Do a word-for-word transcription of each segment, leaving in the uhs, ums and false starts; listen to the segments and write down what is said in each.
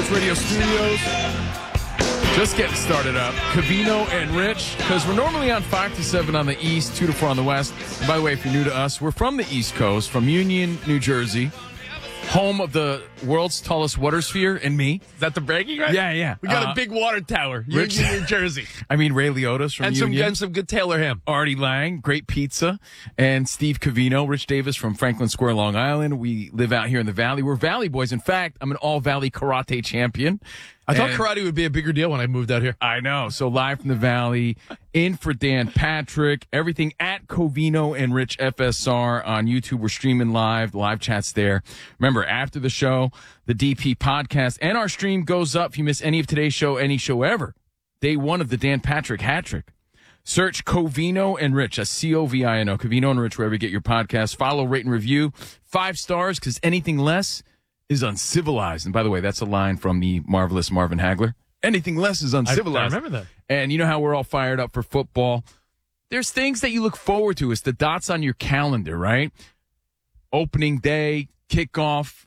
Sports Radio Studios. Just getting started up. Covino and Rich, because we're normally on five to seven on the East, two to four on the West. And by the way, if you're new to us, we're from the East Coast, from Union, New Jersey, home of the world's tallest water sphere, and me. Is that the bragging right? Yeah, yeah. We got uh, a big water tower. Rich, Union, New Jersey. I mean, Ray Liotta's from and some, Union. and some good Taylor ham. Artie Lang, great pizza, and Steve Covino, Rich Davis from Franklin Square, Long Island. We live out here in the Valley. We're Valley boys. In fact, I'm an all-Valley karate champion. I thought And karate would be a bigger deal when I moved out here. I know. So live from the Valley, in for Dan Patrick, everything at Covino and Rich F S R on YouTube. We're streaming live, live chats there. Remember, after the show, the D P podcast and our stream goes up. If you miss any of today's show, any show ever, day one of the Dan Patrick hat trick. Search Covino and Rich, that's C O V I N O, Covino and Rich, wherever you get your podcast. Follow, rate, and review. Five stars, because anything less is uncivilized. And by the way, that's a line from the marvelous Marvin Hagler. Anything less is uncivilized. I, I remember that. And you know how we're all fired up for football. There's things that you look forward to. It's the dots on your calendar, right? Opening day, kickoff,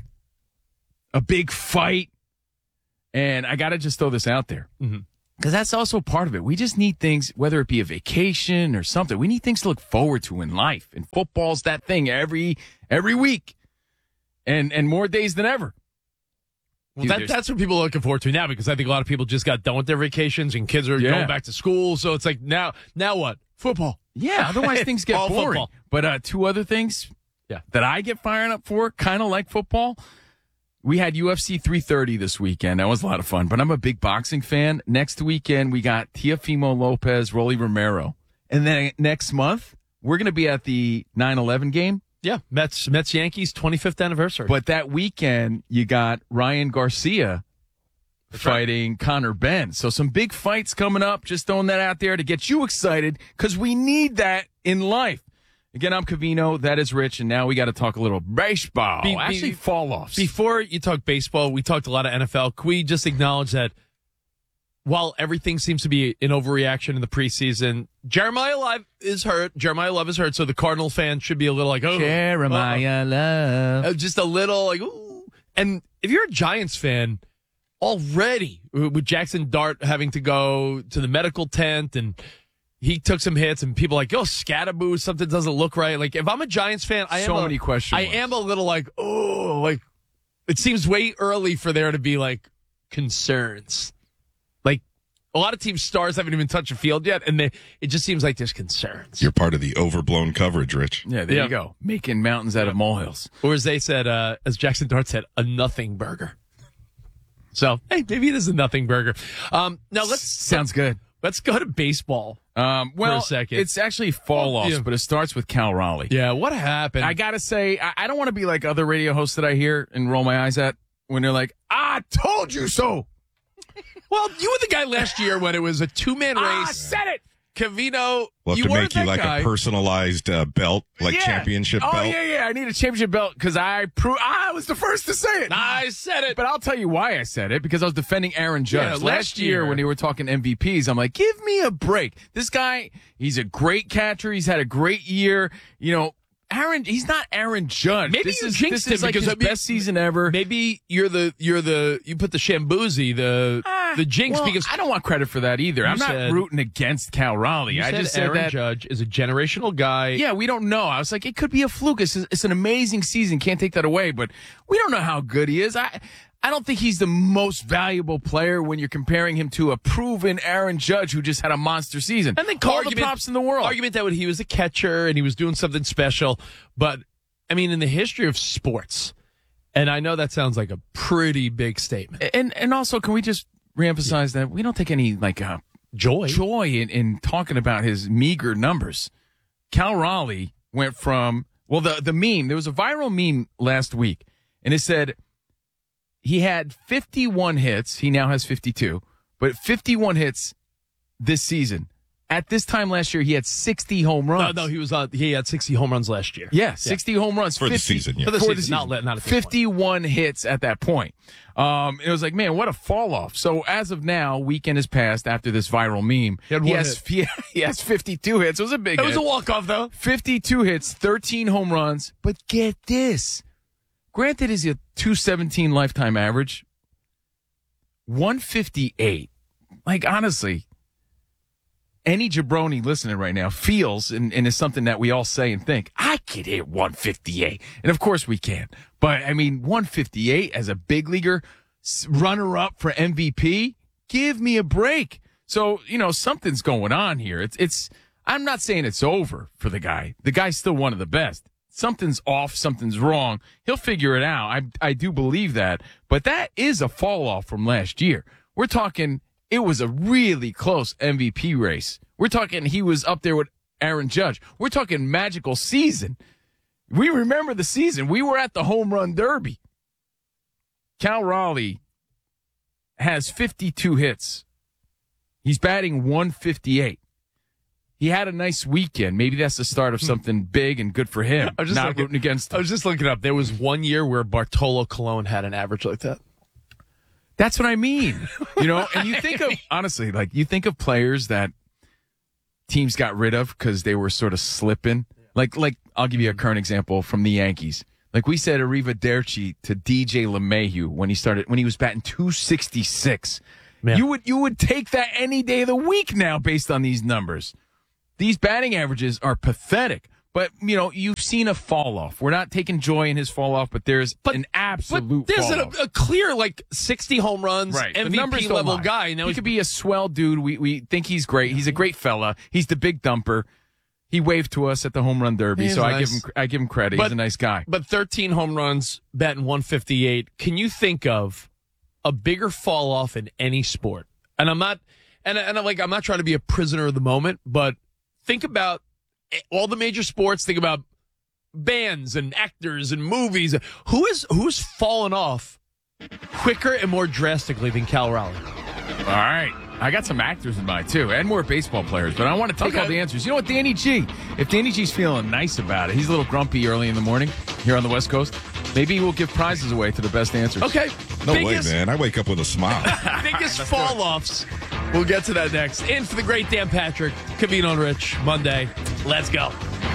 a big fight. And I got to just throw this out there. Mm-hmm. Because that's also part of it. We just need things, whether it be a vacation or something, we need things to look forward to in life. And football's that thing every every week. And and more days than ever. Well, Dude, that, that's what people are looking forward to now, because I think a lot of people just got done with their vacations and kids are Yeah. going back to school. So it's like, now now what? Football. Yeah, otherwise things get All boring. football. But uh, two other things Yeah. that I get fired up for, kind of like football. We had U F C three thirty this weekend. That was a lot of fun. But I'm a big boxing fan. Next weekend, we got Teofimo Lopez, Rolly Romero. And then next month, we're going to be at the nine eleven game. Yeah, Mets Mets Yankees twenty-fifth anniversary. But that weekend, you got Ryan Garcia That's fighting right. Conor Benn. So some big fights coming up. Just throwing that out there to get you excited, because we need that in life. Again, I'm Covino. That is Rich. And now we got to talk a little baseball. Be- be- Actually, fall-offs. Before you talk baseball, we talked a lot of N F L. Can we just acknowledge that while everything seems to be an overreaction in the preseason, Jeremiah Love is hurt. Jeremiah Love is hurt, so the Cardinal fans should be a little like, oh. Jeremiah Love. Uh, just a little like, ooh. And if you're a Giants fan, already, with Jackson Dart having to go to the medical tent and he took some hits and people like, oh, Scatterboo, something doesn't look right. Like, if I'm a Giants fan, I am So a, many question I marks. am a little like, oh, like, it seems way early for there to be like concerns. Like, a lot of teams' stars haven't even touched the field yet, and they, it just seems like there's concerns. You're part of the overblown coverage, Rich. Yeah, there Yeah. you go. Making mountains out of molehills. Or as they said, uh, as Jackson Dart said, a nothing burger. So, hey, maybe it is a nothing burger. Um, now let's Sounds good. let's go to baseball. Um, well, a second. it's actually fall-offs, Yeah. but it starts with Cal Raleigh. Yeah, what happened? I got to say, I, I don't want to be like other radio hosts that I hear and roll my eyes at when they're like, I told you so. well, you were the guy last year when it was a two-man I race. said it. Covino, We'll have you to weren't make you that like guy. a personalized uh, belt, like Yeah. championship oh, belt. yeah, yeah. I need a championship belt because I pro- I was the first to say it. I said it. But I'll tell you why I said it, because I was defending Aaron Judge. Yeah, last last year, year. when they were talking M V Ps, I'm like, give me a break. This guy, he's a great catcher. He's had a great year. You know, Aaron, he's not Aaron Judge. Maybe this you is, jinxed this is him like because his I mean, best season ever. Maybe you're the you're the you put the Shambuzi, the Ah, the jinx well, because I don't want credit for that either. You I'm not said- rooting against Cal Raleigh. you I said just said Aaron that. Judge is a generational guy. Yeah, we don't know. I was like, it could be a fluke. It's, it's an amazing season. Can't take that away. But we don't know how good he is. I I don't think he's the most valuable player when you're comparing him to a proven Aaron Judge who just had a monster season. And then all argument, the props in the world. Argument that he was a catcher and he was doing something special. But, I mean, in the history of sports, and I know that sounds like a pretty big statement. And and also, can we just reemphasize that we don't take any like uh, Joy. joy in, in talking about his meager numbers. Cal Raleigh went from, well, the, the meme, there was a viral meme last week, and it said he had fifty-one hits. He now has fifty-two, but fifty-one hits this season. At this time last year, he had sixty home No, runs. no, he was on, he had sixty home runs last year. Yeah, sixty home runs. For the fifty season, yeah. For the For season, not, not at this point. fifty-one hits at that point. Um, it was like, man, what a fall off. So as of now, weekend has passed after this viral meme. He had he one has he, he has fifty-two hits. It was a big It hit. was a walk-off, though. fifty-two hits, thirteen home runs. But get this. Granted, is a two seventeen lifetime average. one fifty-eight. Like, honestly, any jabroni listening right now feels, and, and is something that we all say and think, I could hit one fifty-eight. And of course we can. But, I mean, one fifty-eight as a big leaguer, runner-up for M V P, give me a break. So, you know, something's going on here. It's, it's. I'm not saying it's over for the guy. The guy's still one of the best. Something's off, something's wrong. He'll figure it out. I, I do believe that. But that is a fall off from last year. We're talking, it was a really close M V P race. We're talking he was up there with Aaron Judge. We're talking magical season. We remember the season. We were at the home run derby. Cal Raleigh has fifty-two hits. He's batting one fifty-eight. He had a nice weekend. Maybe that's the start of something big and good for him. I was just not looking, rooting against him. I was just looking up. There was one year where Bartolo Colon had an average like that. That's what I mean. You know, and you think of, honestly, like you think of players that teams got rid of because they were sort of slipping. Like, like I'll give you a current example from the Yankees. Like we said, Arrivederci to D J LeMahieu when he started, when he was batting two sixty-six. Yeah. You would, you would take that any day of the week now based on these numbers. These batting averages are pathetic, but, you know, you've seen a fall off. We're not taking joy in his fall off, but there's but, an absolute but there's fall a, off. a clear, like, sixty home runs, right. M V P level guy. Now he could be a swell dude. We we think he's great. He's a great fella. He's the big dumper. He waved to us at the home run derby, so nice. I give him I give him credit. But, he's a nice guy. But thirteen home runs, batting one fifty-eight. Can you think of a bigger fall off in any sport? And I'm not, and and I'm like I'm not trying to be a prisoner of the moment, but think about all the major sports. Think about bands and actors and movies. Who is who's fallen off quicker and more drastically than Cal Raleigh? All right. I got some actors in mind, too, and more baseball players, but I want to take okay. all the answers. You know what, Danny G? If Danny G's feeling nice about it, he's a little grumpy early in the morning here on the West Coast, maybe we'll give prizes away to the best answers. Okay. No biggest, way, man. I wake up with a smile. biggest fall-offs. We'll get to that next. In for the great Dan Patrick, Covino and Rich, Monday. Let's go.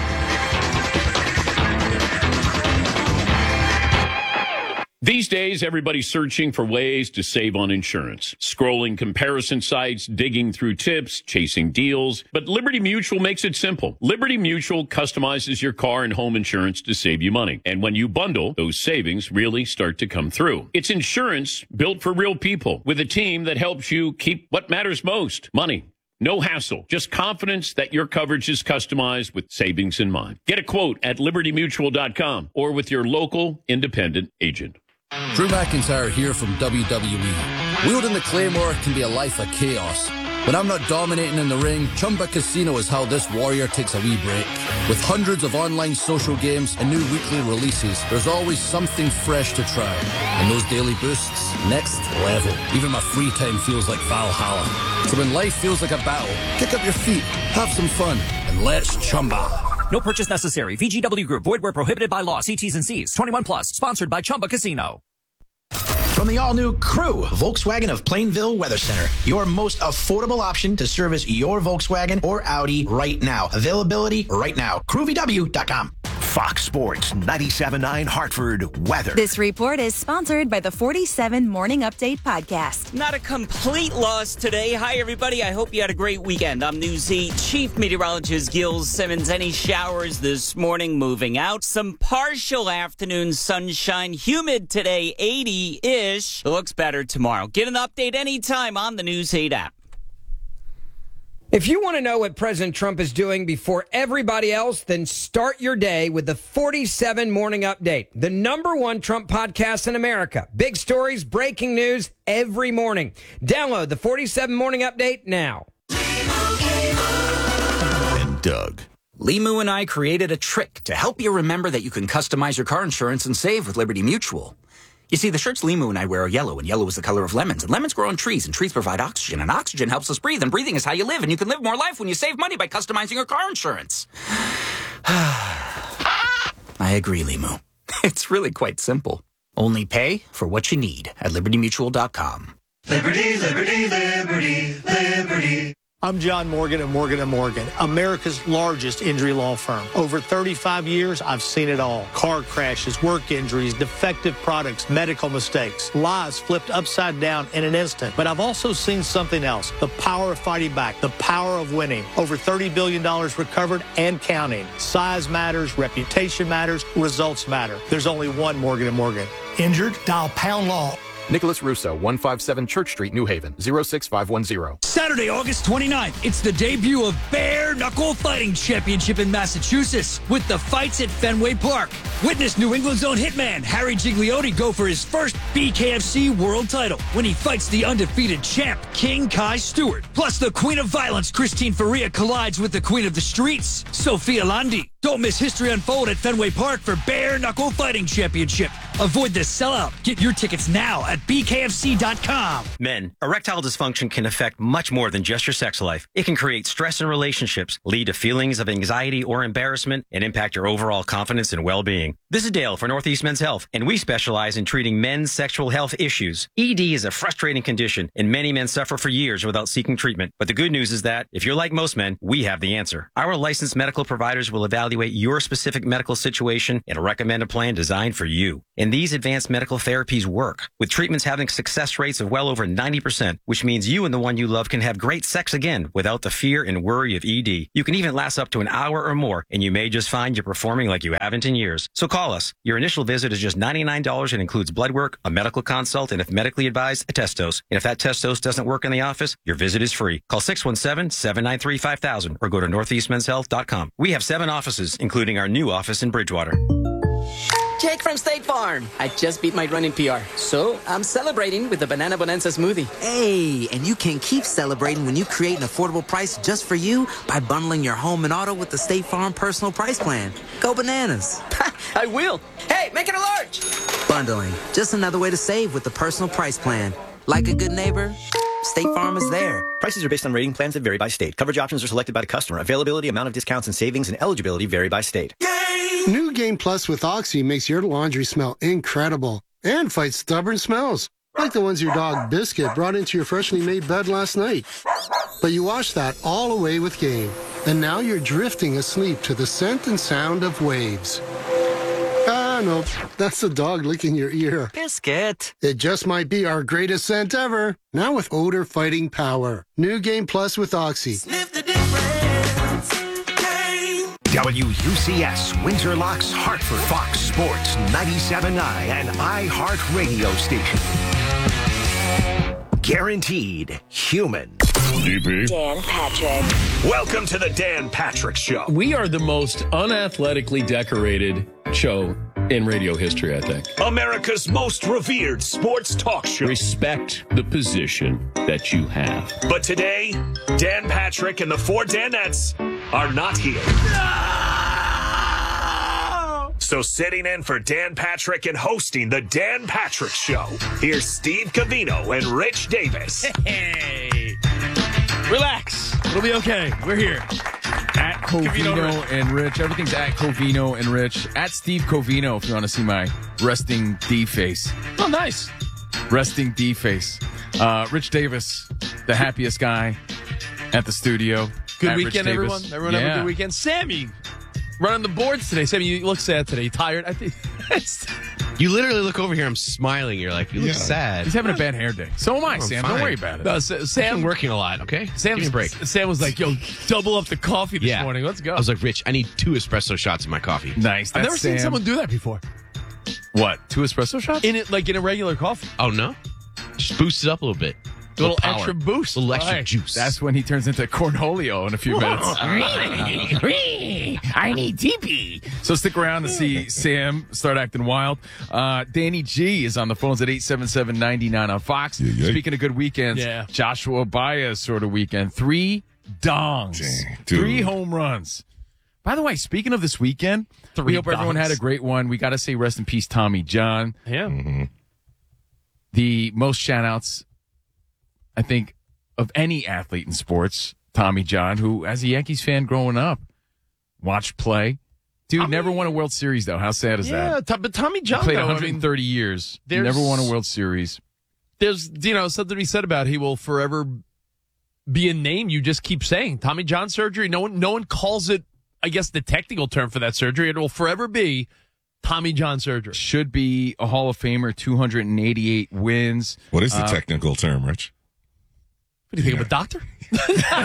These days, everybody's searching for ways to save on insurance. Scrolling comparison sites, digging through tips, chasing deals. But Liberty Mutual makes it simple. Liberty Mutual customizes your car and home insurance to save you money. And when you bundle, those savings really start to come through. It's insurance built for real people with a team that helps you keep what matters most, money. No hassle, just confidence that your coverage is customized with savings in mind. Get a quote at liberty mutual dot com or with your local independent agent. Drew McIntyre here from W W E. Wielding the Claymore can be a life of chaos. When I'm not dominating in the ring, Chumba Casino is how this warrior takes a wee break. With hundreds of online social games and new weekly releases, there's always something fresh to try. And those daily boosts, next level. Even my free time feels like Valhalla. So when life feels like a battle, kick up your feet, have some fun, and let's Chumba. No purchase necessary. V G W Group. Void where prohibited by law. See T's and C's. twenty-one plus. Sponsored by Chumba Casino. From the all-new Crew, Volkswagen of Plainville Weather Center. Your most affordable option to service your Volkswagen or Audi right now. Availability right now. crew v w dot com. Fox Sports ninety-seven point nine Hartford weather. This report is sponsored by the forty-seven Morning Update podcast. Not a complete loss today. Hi, everybody. I hope you had a great weekend. I'm News eight Chief Meteorologist Gil Simmons. Any showers this morning moving out. Some partial afternoon sunshine. Humid today, eighty-ish. It looks better tomorrow. Get an update anytime on the News eight app. If you want to know what President Trump is doing before everybody else, then start your day with the forty-seven Morning Update, the number one Trump podcast in America. Big stories, breaking news every morning. Download the forty-seven Morning Update now. And Doug. Limu and I created a trick to help you remember that you can customize your car insurance and save with Liberty Mutual. You see, the shirts Limu and I wear are yellow, and yellow is the color of lemons. And lemons grow on trees, and trees provide oxygen, and oxygen helps us breathe, and breathing is how you live, and you can live more life when you save money by customizing your car insurance. I agree, Limu. It's really quite simple. Only pay for what you need at liberty mutual dot com. Liberty, liberty, liberty, liberty. I'm John Morgan at Morgan and Morgan, America's largest injury law firm. Over thirty-five years, I've seen it all. Car crashes, work injuries, defective products, medical mistakes, lives flipped upside down in an instant. But I've also seen something else, the power of fighting back, the power of winning. Over thirty billion dollars recovered and counting. Size matters, reputation matters, results matter. There's only one Morgan and Morgan. Injured? Dial pound law. Nicholas Russo, one fifty-seven Church Street, New Haven, zero six five one zero. Saturday, August twenty-ninth, it's the debut of Bare Knuckle Fighting Championship in Massachusetts with the fights at Fenway Park. Witness New England's own hitman, Harry Gigliotti, go for his first B K F C world title when he fights the undefeated champ, King Kai Stewart. Plus, the Queen of Violence, Christine Faria, collides with the Queen of the Streets, Sophia Landi. Don't miss history unfold at Fenway Park for Bare Knuckle Fighting Championship. Avoid the sellout. Get your tickets now at B K F C dot com. Men, erectile dysfunction can affect much more than just your sex life. It can create stress in relationships, lead to feelings of anxiety or embarrassment, and impact your overall confidence and well-being. This is Dale for Northeast Men's Health, and we specialize in treating men's sexual health issues. E D is a frustrating condition, and many men suffer for years without seeking treatment. But the good news is that, if you're like most men, we have the answer. Our licensed medical providers will evaluate your specific medical situation and recommend a plan designed for you. And these advanced medical therapies work, with treatments having success rates of well over ninety percent, which means you and the one you love can have great sex again without the fear and worry of E D. You can even last up to an hour or more, and you may just find you're performing like you haven't in years. So call us. Your initial visit is just ninety-nine dollars and includes blood work, a medical consult, and if medically advised, a test dose. And if that test dose doesn't work in the office, your visit is free. Call six one seven, seven nine three, five thousand or go to northeast men's health dot com. We have seven offices, including our new office in Bridgewater. Jake from State Farm. I just beat my running P R, so I'm celebrating with a Banana Bonanza smoothie. Hey, and you can keep celebrating when you create an affordable price just for you by bundling your home and auto with the State Farm Personal Price Plan. Go bananas. I will. Hey, make it a large. Bundling, just another way to save with the Personal Price Plan. Like a good neighbor, State Farm is there. Prices are based on rating plans that vary by state. Coverage options are selected by the customer. Availability, amount of discounts and savings, and eligibility vary by state. New Game Plus with Oxy makes your laundry smell incredible and fights stubborn smells, like the ones your dog Biscuit brought into your freshly made bed last night. But you washed that all away with Game, and now you're drifting asleep to the scent and sound of waves. Ah, no, that's the dog licking your ear. Biscuit. It just might be our greatest scent ever, now with odor-fighting power. New Game Plus with Oxy. Sniff the difference. W U C S, Windsor Locks, Hartford, Fox Sports, ninety-seven point nine, and iHeart Radio Station. Guaranteed human. D P. Dan Patrick. Welcome to the Dan Patrick Show. We are the most unathletically decorated show in radio history, I think. America's most revered sports talk show. Respect the position that you have. But today, Dan Patrick and the four Danettes are not here. No! So sitting in for Dan Patrick and hosting the Dan Patrick Show, here's Steve Covino and Rich Davis. Hey, relax. It'll be okay. We're here. At Covino and Rich. Everything's at Covino and Rich. At Steve Covino if you want to see my resting D face. Oh, nice. Resting D face. Uh, Rich Davis, the happiest guy at the studio. Good at weekend, everyone. Everyone yeah. have a good weekend. Sammy, running the boards today. Sammy, you look sad today. You tired? I think. You literally look over here. I'm smiling. You're like, you look Yeah. sad. He's having a bad hair day. So am I, I'm Sam. fine. Don't worry about it. No, Sam, I've been working a lot, okay? Sam, Give me a break. Sam was like, yo, double up the coffee this Yeah. morning. Let's go. I was like, Rich, I need two espresso shots in my coffee. Nice. I've That's never seen Sam. someone do that before. What? Two espresso shots? In it, like in a regular coffee. Oh, no? Just boost it up a little bit. A little power. extra boost. A little extra Right. juice. That's when he turns into Cornholio in a few minutes. I need D P. So stick around to see Sam start acting wild. Uh, Danny G is on the phones at eight seven seven, nine nine on Fox. Yeah, yeah. Speaking of good weekends, Yeah. Joshua Baez sort of weekend. Three dongs. Dang, dude. Three home runs. By the way, speaking of this weekend, Three we hope everyone dongs. had a great one. We got to say rest in peace, Tommy John. Yeah. Mm-hmm. The most shout-outs, I think, of any athlete in sports, Tommy John, who, as a Yankees fan growing up, watched play. Dude, I never mean- won a World Series, though. How sad is Yeah, that? Tom- but Tommy He John, played though, one I hundred thirty years. there's- Never won a World Series. There's, you know, something to be said about he will forever be a name you just keep saying. Tommy John surgery. No one, no one calls it, I guess, the technical term for that surgery. It will forever be Tommy John surgery. Should be a Hall of Famer, two hundred eighty-eight wins. What is the Uh, technical term, Rich? What do you think of a doctor? no,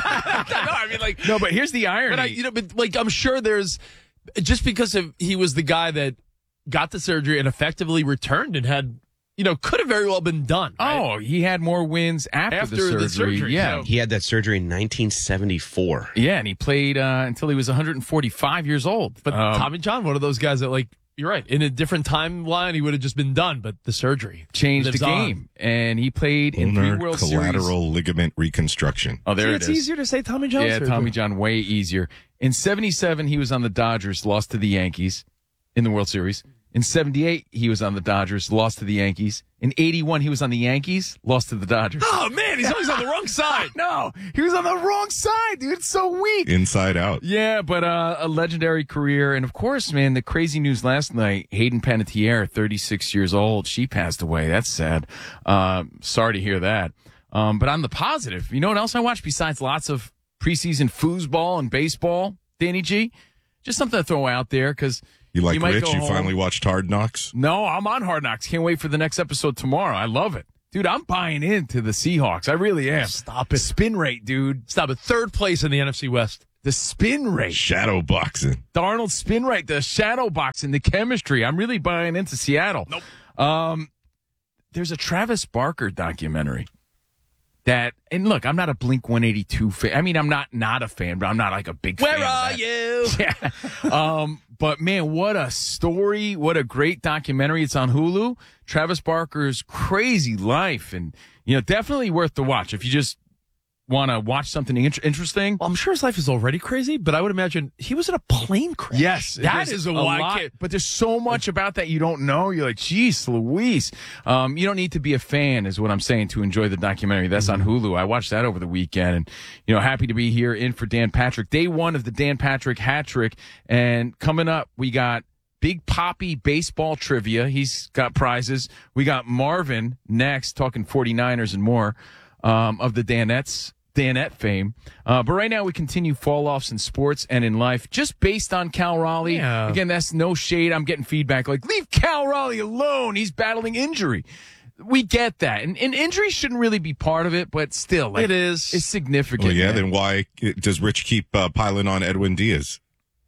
I mean, like, no, but here's the irony. But I, you know, but like, I'm sure there's just because of he was the guy that got the surgery and effectively returned and had, you know, could have very well been done. Right? Oh, he had more wins after, After the surgery. the surgery, yeah. so- He had that surgery in nineteen seventy-four. Yeah, and he played uh, until he was one hundred forty-five years old. But Um, Tommy John, one of those guys that, like, you're right. In a different timeline, he would have just been done. But the surgery changed lives the on. game, and he played in three Ulnar World collateral Series. ligament reconstruction. Oh, there See, it it's is. easier to say Tommy John. Yeah, surgery. Tommy John, way easier. In seventy-seven, he was on the Dodgers, lost to the Yankees in the World Series. In seventy-eight, he was on the Dodgers, lost to the Yankees. In eighty-one, he was on the Yankees, lost to the Dodgers. Oh man, he's always on the wrong side. No, he was on the wrong side, dude. It's so weak. Inside out. Yeah, but uh, a legendary career. And of course, man, the crazy news last night, Hayden Panettiere, thirty-six years old, she passed away. That's sad. Uh, sorry to hear that. Um, but on the positive, you know what else I watched besides lots of preseason foosball and baseball, Danny G? Just something to throw out there because You like you might Rich? go You home. finally watched Hard Knocks? No, I'm on Hard Knocks. Can't wait for the next episode tomorrow. I love it. Dude, I'm buying into the Seahawks. I really am. Stop it. Spin rate, dude. Stop it. Third place in the N F C West. The spin rate. Shadow boxing. Darnold spin rate, the shadow boxing, the chemistry. I'm really buying into Seattle. Nope. Um, there's a Travis Barker documentary that, and look, I'm not a Blink one eighty-two fan. I mean, I'm not not a fan, but I'm not like a big Where fan. are of you? that. Yeah. Um, but man, what a story. What a great documentary. It's on Hulu. Travis Barker's crazy life. And, you know, definitely worth the watch if you just want to watch something int- interesting. Well, I'm sure his life is already crazy, but I would imagine he was in a plane crash. Yes, that there's is a why lot, kid. but there's so much about that you don't know. You're like, geez, Louise. Um, you don't need to be a fan, is what I'm saying, to enjoy the documentary. That's on Hulu. I watched that over the weekend, and you know, happy to be here in for Dan Patrick. Day one of the Dan Patrick hat trick, and coming up, we got Big Poppy baseball trivia. He's got prizes. We got Marvin next, talking 49ers and more um, of the Danettes. Danette fame. Uh, but right now we continue fall offs in sports and in life just based on Cal Raleigh. Yeah. Again, that's no shade. I'm getting feedback like, leave Cal Raleigh alone. He's battling injury. We get that. And, and injury shouldn't really be part of it, but still. Like, It is. It's significant. Well, yeah, man. then why does Rich keep uh, piling on Edwin Diaz?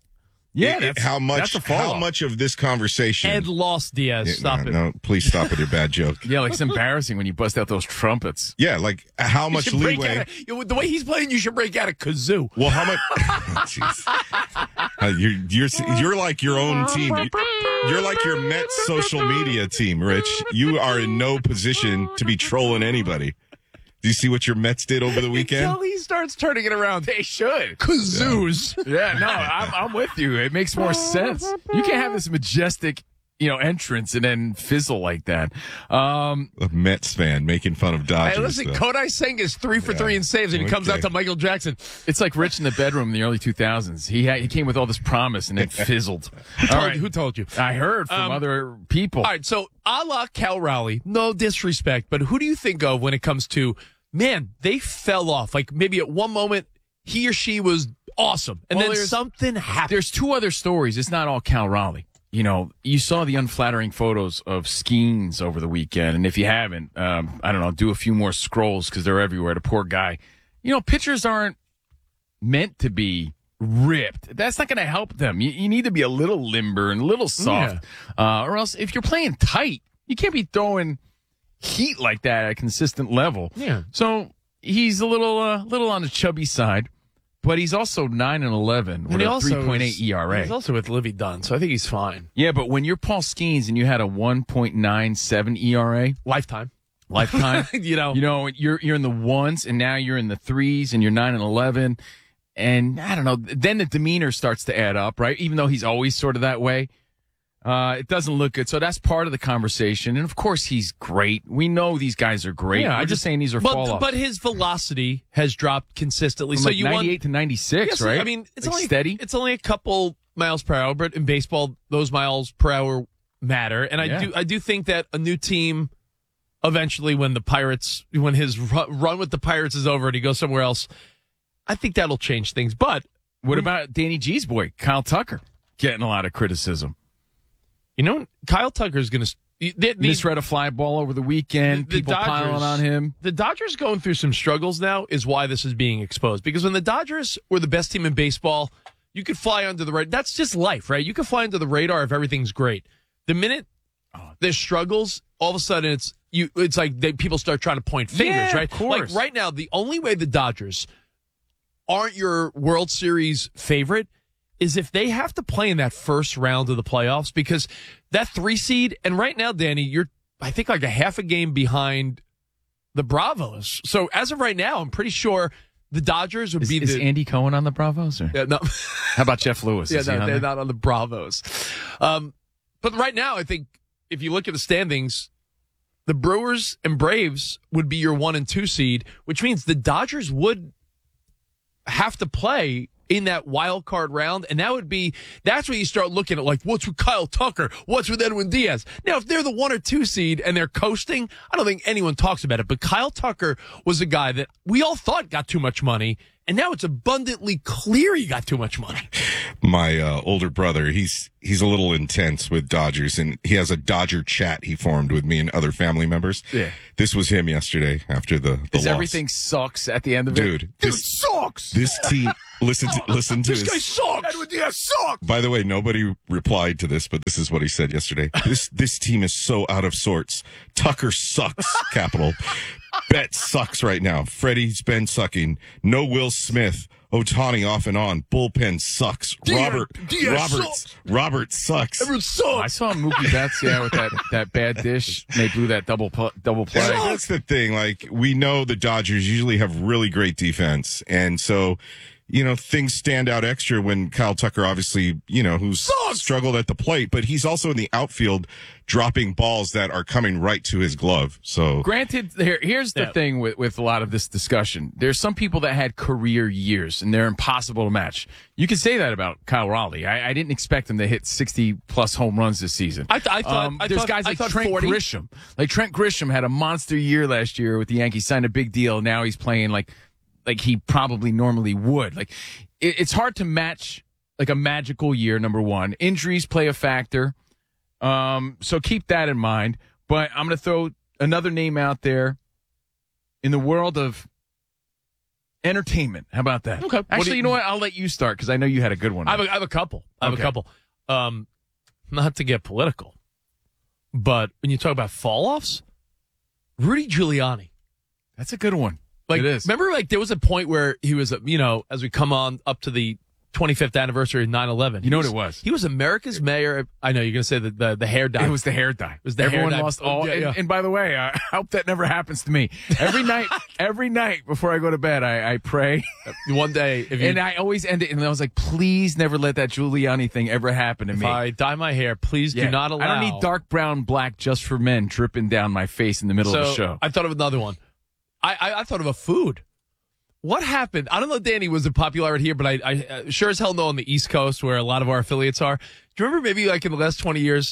Yeah, It- that's, how much? that's a fall How much of this conversation? Ed lost Diaz. Yeah, Stop no, it. No, please stop with your bad joke. Yeah, like it's embarrassing when you bust out those trumpets. Yeah, like how You much should break leeway? out a- you know, the way he's playing, you should break out a kazoo. Well, how much? Jeez. Uh, you're you're you're like your own team. You're like your Mets social media team, Rich. You are in no position to be trolling anybody. Do you see what your Mets did over the weekend? Until he starts turning it around. They should. Kazoos. Yeah, no, I'm, I'm with you. It makes more sense. You can't have this majestic, you know, entrance and then fizzle like that. Um, A Mets fan making fun of Dodgers. Hey, listen, though. Kodai Singh is three for Yeah. three in saves, and he comes Okay. out to Michael Jackson. It's like Rich in the bedroom in the early two thousands. He had, he came with all this promise and it fizzled. Who All told, right. who told you? I heard from Um, other people. All right, so a la Cal Raleigh, no disrespect, but who do you think of when it comes to, man, they fell off? Like maybe at one moment he or she was awesome, and Well, then there's- something happened. There's two other stories. It's not all Cal Raleigh. You know, you saw the unflattering photos of Skeens over the weekend. And if you haven't, um, I don't know, do a few more scrolls because they're everywhere. The poor guy. You know, pitchers aren't meant to be ripped. That's not going to help them. You, you need to be a little limber and a little soft. Uh, or else if you're playing tight, you can't be throwing heat like that at a consistent level. Yeah. So he's a little, uh, little on the chubby side. But he's also nine and eleven with And he a also three point eight is- E R A. He's also with Livy Dunn, so I think he's fine. Yeah, but when you're Paul Skeens and you had a one point nine seven E R A Lifetime. lifetime, You know. you know, you're you're in the ones and now you're in the threes and you're nine and eleven, and I don't know. Then the demeanor starts to add up, right? Even though he's always sort of that way, uh, it doesn't look good. So that's part of the conversation. And of course, he's great. We know these guys are great. Yeah, We're I just just- saying these are but, fall offs. But his velocity has dropped consistently. From so like you ninety-eight want to ninety-six, Yes, right? I mean, it's Like only steady. It's only a couple miles per hour, but in baseball, those miles per hour matter. And I Yeah. do, I do think that a new team eventually when the Pirates, when his ru- run with the Pirates is over and he goes somewhere else, I think that'll change things. But what about Danny G's boy, Kyle Tucker, getting a lot of criticism? You know, Kyle Tucker's going to the, the, misread a fly ball over the weekend. The, the people Dodgers, piling on him. The Dodgers going through some struggles now is why this is being exposed. Because when the Dodgers were the best team in baseball, you could fly under the radar. That's just life, right? You can fly under the radar if everything's great. The minute there's struggles, all of a sudden it's you. It's like they, people start trying to point fingers, Yeah, right? of course. Like right now, the only way the Dodgers aren't your World Series favorite is if they have to play in that first round of the playoffs, because that three seed, and right now, Danny, you're, I think, like a half a game behind the Bravos. So as of right now, I'm pretty sure the Dodgers would Is, be is the. Andy Cohen on the Bravos? Or? Yeah, no. How about Jeff Lewis? Yeah, Is he no, on they're there? not on the Bravos. Um, but right now, I think if you look at the standings, the Brewers and Braves would be your one and two seed, which means the Dodgers would have to play in that wild card round, and that would be that's where you start looking at, like, what's with Kyle Tucker, what's with Edwin Diaz. Now, if they're the one or two seed and they're coasting, I don't think anyone talks about it, but Kyle Tucker was a guy that we all thought got too much money, and now it's abundantly clear he got too much money. My uh, older brother, he's he's a little intense with Dodgers, and he has a Dodger chat he formed with me and other family members. Yeah. This was him yesterday after the, the Is loss. everything sucks at the end of it? Dude, Dude, this sucks. This team, listen to listen to This his. guy sucks. Edwin Diaz sucks. By the way, nobody replied to this, but this is what he said yesterday. This this team is so out of sorts. Tucker sucks. Capital. Bet sucks right now. Freddie's been sucking. No Will Smith. Otani off and on. Bullpen sucks. Diaz- Robert Diaz Roberts sucks. Robert sucks. Everyone sucks. I saw Mookie Betts, yeah, with that, that bad dish. They blew that double pl- double play. Yeah, that's the thing. Like, we know the Dodgers usually have really great defense. And so, you know, things stand out extra when Kyle Tucker, obviously, you know, who's Sucks. struggled at the plate, but he's also in the outfield dropping balls that are coming right to his glove. So, Granted, here, here's the Yeah. thing with, with a lot of this discussion. There's some people that had career years, and they're impossible to match. You can say that about Kyle Raleigh. I, I didn't expect him to hit sixty-plus home runs this season. I, th- I thought, Um, I there's thought, guys I like thought Trent forty. Grisham. Like Trent Grisham had a monster year last year with the Yankees, signed a big deal. Now he's playing like like he probably normally would. Like it, it's hard to match like a magical year. Number one, injuries play a factor. Um, so keep that in mind. But I'm going to throw another name out there in the world of entertainment. How about that? Okay. What do Actually, you- you know what? I'll let you start because I know you had a good one. I have a, I have a couple. I have Okay. a couple. Um, not to get political, but when you talk about fall offs, Rudy Giuliani. That's a good one. Like, It is. remember, like there was a point where he was, you know, as we come on up to the twenty-fifth anniversary of nine eleven. You know what it was? He was America's mayor. I know you're going to say the, the the hair dye. It was the hair dye. It was the Everyone hair dye. lost all. Yeah, and, yeah. and by the way, I hope that never happens to me. Every night, every night before I go to bed, I, I pray. One day, if you and I always end it, and I was like, please never let that Giuliani thing ever happen to if me. I dye my hair, please Yeah. do not allow. I don't need dark brown, black just for men dripping down my face in the middle so, of the show. I thought of another one. I, I I thought of a food. What happened? I don't know, Danny, was it popular out here, but I, I uh, sure as hell know on the East Coast where a lot of our affiliates are. Do you remember maybe like in the last twenty years,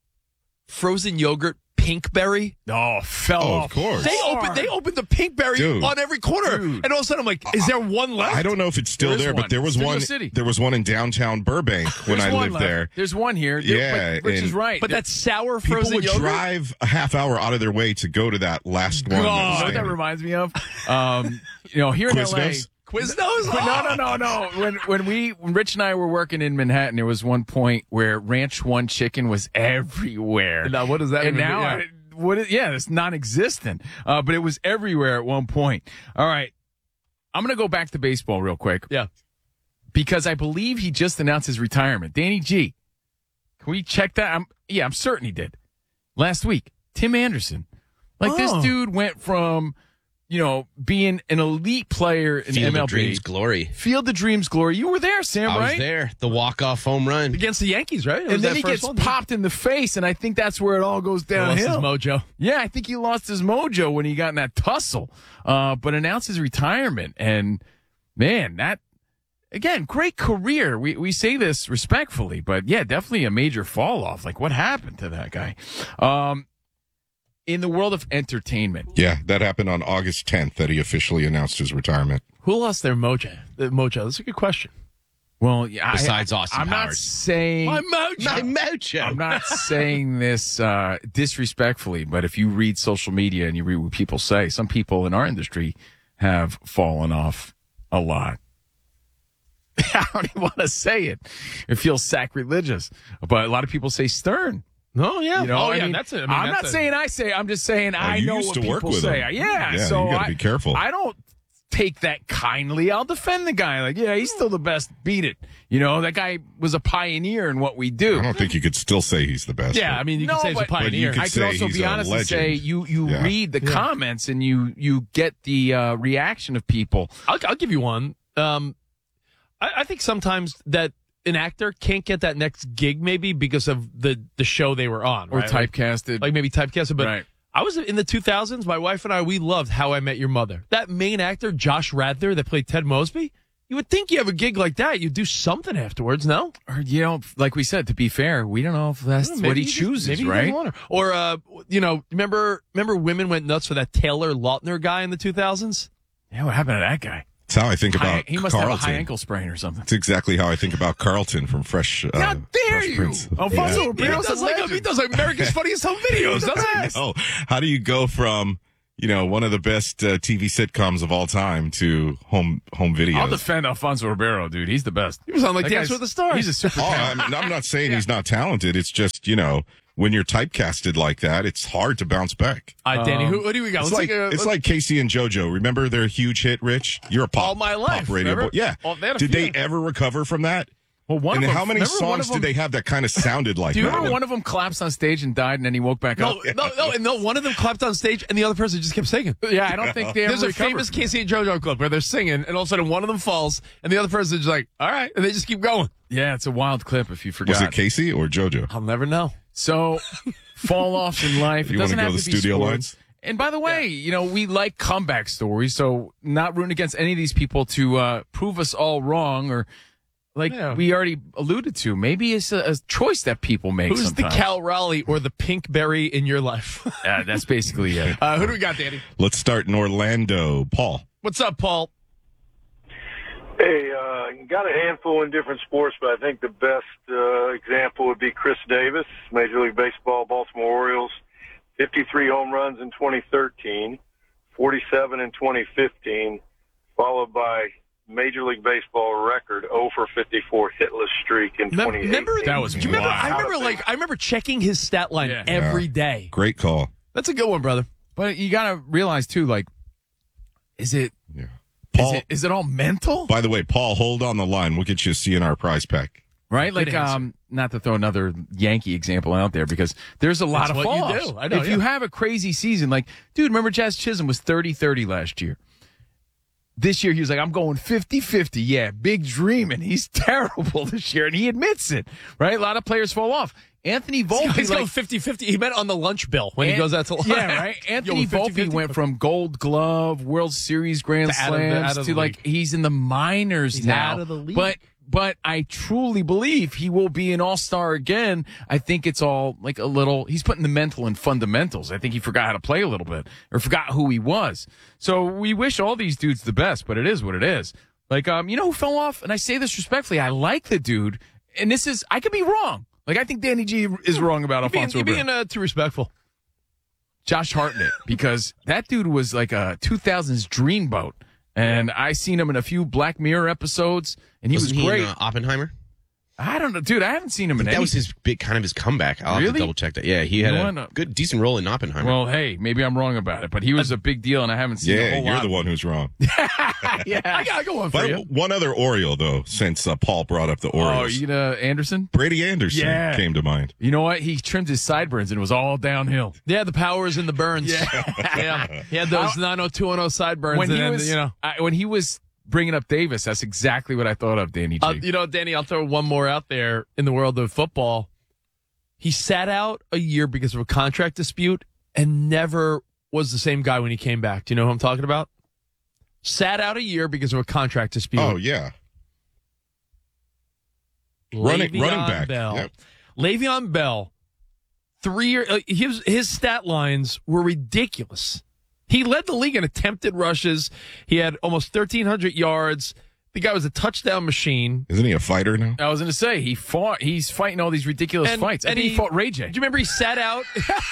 frozen yogurt, Pinkberry? Oh, fell Oh, off. of course. They opened they opened the Pinkberry Dude. on every corner, Dude. and all of a sudden I'm like, is there one left? I don't know if it's still There is there, one. but there was Studio one. City. There was one in downtown Burbank when There's I one lived left. there. There's one here. There- Yeah, but Rich is and- right. But that sour People frozen would yogurt. drive a half hour out of their way to go to that last one. Oh, that you was know what that standing. reminds me of? Um, you know, here in L A. Quiznos? Quiznos? But no, no, no, no. When when we when Rich and I were working in Manhattan, there was one point where Ranch One chicken was everywhere. Now, what does that And even now, mean? I, what? Is, yeah, it's non-existent. Uh, but it was everywhere at one point. All right, I'm gonna go back to baseball real quick. Yeah, because I believe he just announced his retirement. Danny G, can we check that? I'm, yeah, I'm certain he did last week. Tim Anderson, like this Oh. dude went from, you know, being an elite player in Field M L of B. Dreams glory. Field of Dreams glory. You were there, Sam, I was right? there. The walk-off home run. against the Yankees, right? It was And then that he first gets one. popped in the face, and I think that's where it all goes He lost his downhill. mojo. Yeah, I think he lost his mojo when he got in that tussle. Uh, but announced his retirement, and man, that again, great career. We we say this respectfully, but yeah, definitely a major fall off. Like, what happened to that guy? Um, in the world of entertainment. Yeah, that happened on August tenth that he officially announced his retirement. Who lost their mojo? The mojo. That's a good question. Well, yeah, Besides I, Austin I'm Powers. not saying My mojo. My mojo. I'm not saying this uh, disrespectfully, but if you read social media and you read what people say, some people in our industry have fallen off a lot. I don't even want to say it. It feels sacrilegious, but a lot of people say Stern. No, yeah. You know, oh, I yeah. mean, that's it. I mean, I'm that's not a- saying I say. I'm just saying I you know used what to people work with say. him. Yeah, Yeah, so you gotta I, be careful. I don't take that kindly. I'll defend the guy. Like, yeah, he's still the best. Beat it. You know, that guy was a pioneer in what we do. I don't think you could still say he's the best. Yeah, I mean, you No, can say he's a but- but you pioneer. could I could say also he's be a honest and say legend. you you Yeah. read the Yeah. comments and you you get the uh, reaction of people. I'll, I'll give you one. Um, I, I think sometimes that an actor can't get that next gig maybe because of the, the show they were on. Or right? Like- typecasted. Like, maybe typecasted. But Right. I was in the two thousands. My wife and I, we loved How I Met Your Mother. That main actor, Josh Radnor, that played Ted Mosby, you would think you have a gig like that. You'd do something afterwards, no? Or, you know, like we said, to be fair, we don't know if that's Maybe what he just- chooses, maybe he right? doesn't want to. Or, uh, you know, remember remember women went nuts for that Taylor Lautner guy in the two thousands? Yeah, what happened to that guy? That's how I think High- about he must Carlton. have a high ankle sprain or something. That's exactly how I think about Carlton from Fresh. Uh, How dare Fresh you? Prince. Alfonso Yeah. Ribeiro. He does, like, he does like America's Funniest Home Videos, doesn't he? Oh, how do you go from you know one of the best uh, T V sitcoms of all time to home home videos? I'll defend Alfonso Ribeiro, dude. He's the best. He was on like That Dance guy's- with the Stars. He's a super Oh, talent. I'm, I'm not saying he's not talented. It's just you know when you're typecasted like that, it's hard to bounce back. All right, Danny, Um, who, who do we got? It's Let's like take a, it's let's- like Casey and JoJo. Remember their huge hit, Rich? You're a pop All My Life, pop radio remember? boy. Yeah. Oh, they had a Did few. they ever recover from that? Well, one and of them, how many remember one songs of them, did they have that kind of sounded like Do you that? remember one of them collapsed on stage and died, and then he woke back No, up? no, no, and no. One of them clapped on stage, and the other person just kept singing. Yeah, I don't think they ever There's a recovered famous from that. Casey and JoJo clip where they're singing, and all of a sudden one of them falls, and the other person's just like, "All right," and they just keep going. Yeah, it's a wild clip if you forgot. Was it Casey or JoJo? I'll never know. So, fall offs in life. It You wanna doesn't go have to to the be studio sports. lines? And by the way, you know, we like comeback stories, so not rooting against any of these people to uh, prove us all wrong or like Yeah. we already alluded to. Maybe it's a, a choice that people make Who's sometimes. the Cal Raleigh or the pink berry in your life? Uh, that's basically it. uh, who do we got, Danny? Let's start in Orlando. Paul. What's up, Paul? Hey, uh, got a handful in different sports, but I think the best uh, example would be Chris Davis, Major League Baseball, Baltimore Orioles, fifty-three home runs in twenty thirteen, forty-seven in twenty fifteen, followed by Major League Baseball record oh for fifty-four hitless streak in twenty eighteen. Remember That was do you remember? I wild. remember, like, I remember checking his stat line Yeah. every Yeah. day. Great call. That's a good one, brother. But you got to realize too, like, is it Yeah. is Paul. it is it all mental? By the way, Paul, hold on the line. We'll get you a C N R prize pack. Right? Like, Good answer. um, not to throw another Yankee example out there because there's a lot That's of what you fall-offs. do. I know, If yeah. you have a crazy season, like, dude, remember Jazz Chisholm was thirty thirty last year. This year, he was like, I'm going fifty fifty. Yeah, big dreaming. He's terrible this year, and he admits it, right? A lot of players fall off. Anthony Volpe, He's like, going fifty-fifty. He meant on the lunch bill when he An- goes out to lunch. Yeah, right? Anthony Yo, Volpe fifty-fifty. went from Gold Glove, World Series Grand To out of the- Slams out of to the like league. he's in the minors He's now. out of the league. But but I truly believe he will be an all-star again. I think it's all like a little he's putting the mental and fundamentals. I think he forgot how to play a little bit or forgot who he was. So we wish all these dudes the best, but it is what it is. Like um you know who fell off? And I say this respectfully, I like the dude, and this is I could be wrong. Like, I think Danny G is wrong about You're being, Alfonso you're Ribeiro. being uh, too respectful. Josh Hartnett, because that dude was like a two thousands dreamboat. And I seen him in a few Black Mirror episodes, and he Wasn't was he great. in, uh, Oppenheimer? I don't know, dude. I haven't seen him in That any. was his big, kind of his comeback. I'll have Really? to double check that. Yeah, he had You a know what? good, decent role in Oppenheimer. Well, hey, maybe I'm wrong about it, but he was a big deal, and I haven't seen a Yeah, whole you're lot. the one who's wrong. yeah, I got go one for But you. one other Oriole, though, since uh, Paul brought up the Oh, Orioles. you know Anderson? Brady Anderson Yeah. came to mind. You know what? He trimmed his sideburns, and it was all downhill. Yeah, the power is in the burns. Yeah. yeah. He had those nine oh two one oh sideburns. When and he then, was, you know. I, when he was bringing up Davis, that's exactly what I thought of, Danny G. Uh, you know, Danny, I'll throw one more out there in the world of football. He sat out a year because of a contract dispute and never was the same guy when he came back. Do you know who I'm talking about? Sat out a year because of a contract dispute. Oh, yeah. Le'Veon Running- running back. Bell. Yep. Le'Veon Bell, three years. Uh, his his stat lines were ridiculous. He led the league in attempted rushes. He had almost thirteen hundred yards. The guy was a touchdown machine. Isn't he a fighter now? I was going to say he fought. He's fighting all these ridiculous And- fights. I and think he, he- fought Ray J. Do you remember he sat out?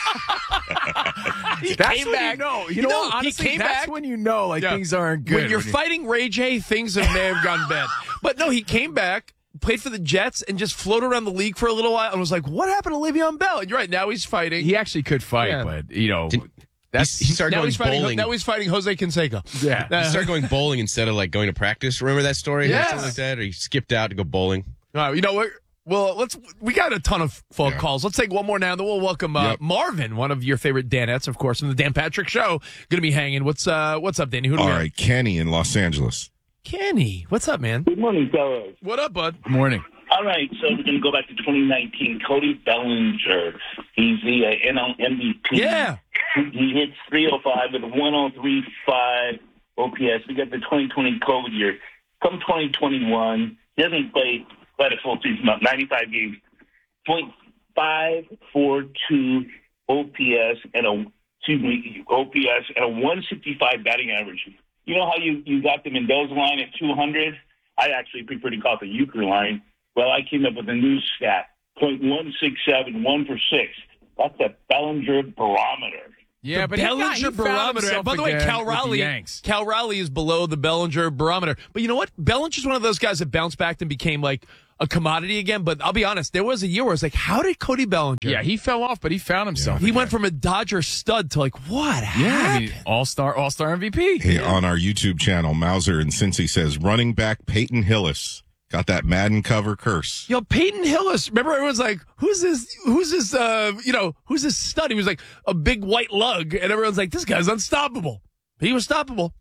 he That's came when back. you know. You know, what? he honestly, came that's back. when you know like Yeah. things aren't good. When you're When you- fighting Ray J, things have, may have gone bad. But no, he came back, played for the Jets, and just floated around the league for a little while and was like, what happened to Le'Veon Bell? And you're right, now he's fighting. he actually could fight, Yeah. but you know, Did- that's he started now going he's fighting. bowling. Now he's fighting Jose Canseco. yeah. He started going bowling instead of like going to practice. Remember that story? Yes. Something like that, or he skipped out to go bowling. All right, you know what? Well, let's. We got a ton of phone Yeah. calls. Let's take one more now, and then we'll welcome uh, Yep. Marvin, one of your favorite Danettes, of course, from the Dan Patrick Show. Going to be hanging. What's uh, what's up, Danny? Who do All we have? right, Kenny in Los Angeles. Kenny, what's up, man? Good morning, fellas. What up, bud? Morning. All right, so we're going to go back to twenty nineteen. Cody Bellinger, he's the uh, N L M V P. Yeah. He, he hits three oh five with a one oh three five O P S. We got the twenty twenty COVID year. Come twenty twenty-one, he hasn't played quite a full season, about ninety-five games. point five four two O P S and a excuse me O P S and a one sixty-five batting average. You know how you, you got the Mendoza line at two hundred? I actually prefer to call it the Euchre line. Well, I came up with a new stat, point one six seven, one for six. That's the Bellinger barometer. Yeah, the but he got- Bellinger he found barometer. himself By the way, again Cal with the Raleigh, Yanks. Cal Raleigh is below the Bellinger barometer. But you know what? Bellinger's one of those guys that bounced back and became like a commodity again. But I'll be honest, there was a year where I was like, how did Cody Bellinger? Yeah, he fell off, but he found himself. He went from a Dodger stud to like, what Yeah, happened? I mean, all-star, all-star M V P. Hey, on our YouTube channel, Mauser and Cincy says running back Peyton Hillis got that Madden cover curse. Yo, Peyton Hillis. Remember, everyone's like, "Who's this? Who's this? Uh, you know, who's this stud?" He was like a big white lug, and everyone's like, "This guy's unstoppable." He was stoppable.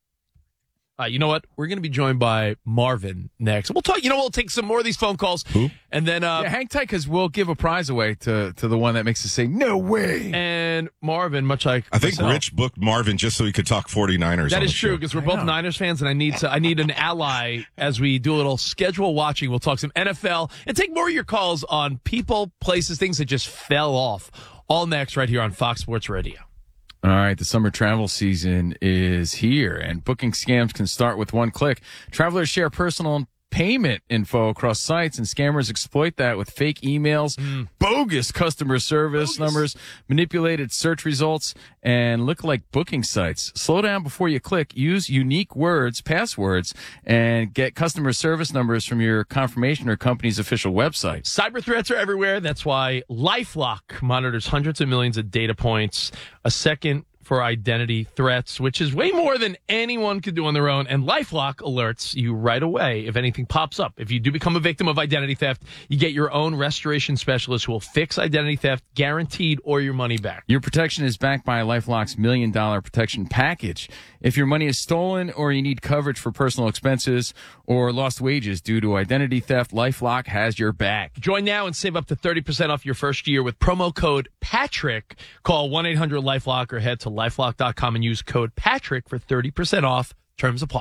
Uh, you know what? We're going to be joined by Marvin next. We'll talk. You know, we'll take some more of these phone calls, Who? and then uh, Yeah, hang tight because we'll give a prize away to, to the one that makes us say, no way. and Marvin, much like I think myself. Rich booked Marvin just so he could talk 49ers. That on is the true show. because we're both Niners fans, and I need to. I need an ally as we do a little schedule watching. We'll talk some N F L and take more of your calls on people, places, things that just fell off. All next, right here on Fox Sports Radio. All right, the summer travel season is here, and booking scams can start with one click. Travelers share personal payment info across sites, and scammers exploit that with fake emails, bogus customer service numbers, manipulated search results, and lookalike booking sites. Slow down before you click. Use unique words, passwords, and get customer service numbers from your confirmation or company's official website. Cyber threats are everywhere. That's why LifeLock monitors hundreds of millions of data points a second for identity threats, which is way more than anyone could do on their own. And LifeLock alerts you right away if anything pops up. If you do become a victim of identity theft, you get your own restoration specialist who will fix identity theft, guaranteed, or your money back. Your protection is backed by LifeLock's million dollar protection package. If your money is stolen or you need coverage for personal expenses or lost wages due to identity theft, LifeLock has your back. Join now and save up to thirty percent off your first year with promo code Patrick. Call one eight hundred LifeLock or head to lifelock dot com and use code Patrick for thirty percent off. Terms apply.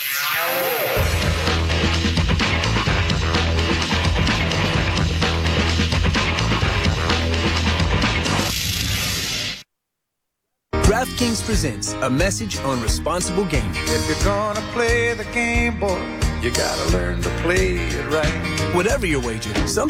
DraftKings presents a message on responsible gaming. If you're gonna play the game, boy, you gotta learn to play it right. Whatever your wager, some